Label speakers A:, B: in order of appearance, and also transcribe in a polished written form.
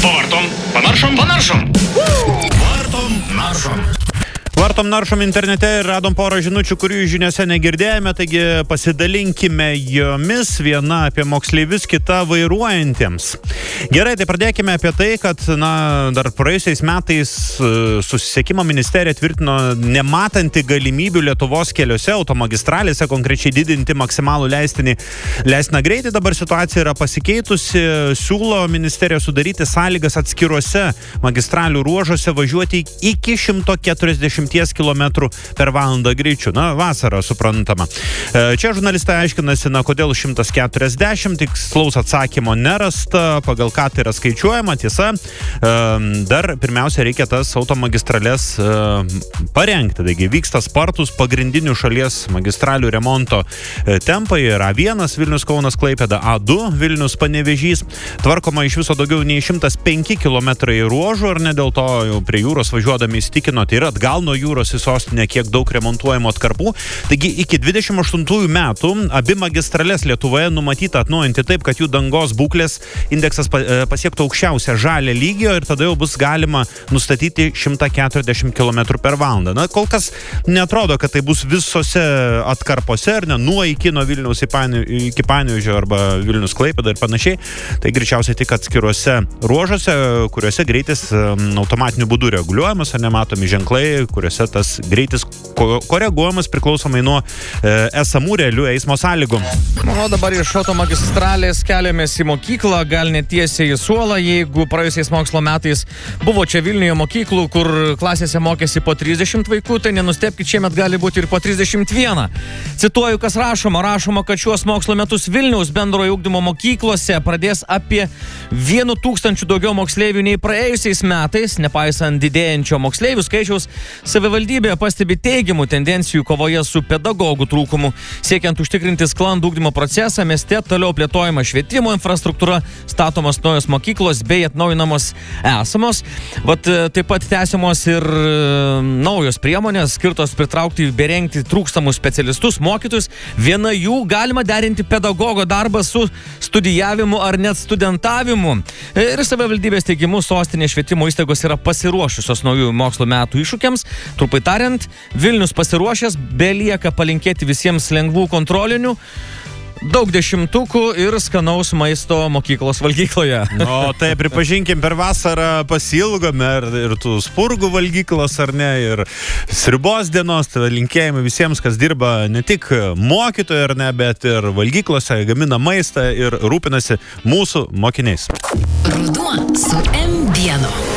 A: Pavartom, panaršom.
B: Vartom naršom internete ir radom porą žinučių, kurių žiniose negirdėjome, taigi pasidalinkime jomis, viena apie moksleivius, kita vairuojantiems. Gerai, tai pradėkime apie tai, kad dar praėjusiais metais Susisiekimo ministerija tvirtino nematanti galimybių Lietuvos keliuose, automagistralėse, konkrečiai didinti maksimalų leistiną greitį. Dabar situacija yra pasikeitusi, siūlo ministerija sudaryti sąlygas atskiruose magistralių ruožuose važiuoti iki 140 km per valandą greičiu. Vasara, suprantama. Čia žurnalistai aiškinasi, kodėl 140, tikslaus atsakymo nerasta, pagal ką tai yra skaičiuojama. Tiesa, dar pirmiausia reikia tas automagistrales parengti. Taigi vyksta spartus pagrindinių šalies magistralių remonto tempai ir A1 Vilnius Kaunas Klaipėda, A2 Vilnius Panevėžys. Tvarkoma iš viso daugiau nei 105 km ruožų, ar ne dėl to jau prie jūros važiuodami įsitikino, tai yra atgal nuo jūros į sostinę kiek daug remontuojamo atkarpų. Taigi iki 28 metų abi magistrales Lietuvoje numatyta atnaujinti taip, kad jų dangos būklės indeksas pasiektų aukščiausią žalią lygio ir tada jau bus galima nustatyti 140 km per valandą. Kol kas netrodo, kad tai bus visose atkarpose, ar ne, nuo Vilniaus iki Panevėžio arba Vilnius Klaipėda ir panašiai. Tai greičiausiai tik atskiruose ruožuose, kuriuose greitis automatiniu būdu reguliuojamas, ar nematomi ženklai, kuriuose tas greitis koreguojamas priklausomai nuo esamų realių eismo sąlygų.
C: O dabar iš automagistralės keliamės į mokyklą, gal net tiesiai į suolą, jeigu praėjusiais mokslo metais buvo čia Vilniuje mokyklų, kur klasėse mokėsi po 30 vaikų, tai nenustebkit, šiemet gali būti ir po 31. Cituoju, kas rašoma. Rašoma, kad šiuos mokslo metus Vilniaus bendrojo ugdymo mokyklose pradės apie 1000 daugiau moksleivių nei praėjusiais metais. Nepaisant didėjančio moksleivių skaičiaus, savivaldybė pastebi teigiamų tendencijų kovoje su pedagogų trūkumu. Siekiant užtikrinti sklandų ugdymo procesą, mieste toliau plėtojama švietimo infrastruktūra, statomos naujos mokyklos bei atnaujinamos esamos. Taip pat tęsiamos ir naujos priemonės, skirtos pritraukti bei rengti trūkstamus specialistus, mokytojus. Viena jų galima derinti pedagogo darbą su studijavimu ar net studentavimu. Ir savivaldybės teigimu sostinės švietimo įstaigos yra pasiruošusios naujų mokslo metų iššūkiams. Trumpai tariant, Vilnius pasiruošęs, belieka palinkėti visiems lengvų kontrolinių, daug dešimtukų ir skanaus maisto mokyklos valgykloje.
B: Tai pripažinkim, per vasarą pasilgome ir tų spurgų valgyklos, ar ne, ir sriubos dienos. Tai linkėjimai visiems, kas dirba ne tik mokytojai, ar ne, bet ir valgyklose, gamina maistą ir rūpinasi mūsų mokiniais.
D: Ruduo su M1.